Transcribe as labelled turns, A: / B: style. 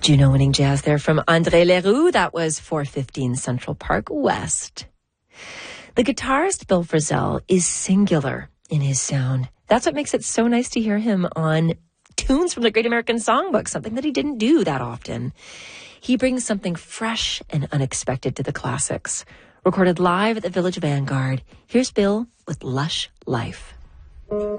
A: Juno-winning jazz there from André Leroux. That was 415 Central Park West. The guitarist Bill Frisell is singular in his sound. That's what makes it so nice to hear him on tunes from the Great American Songbook, something that he didn't do that often. He brings something fresh and unexpected to the classics. Recorded live at the Village Vanguard, here's Bill with Lush Life.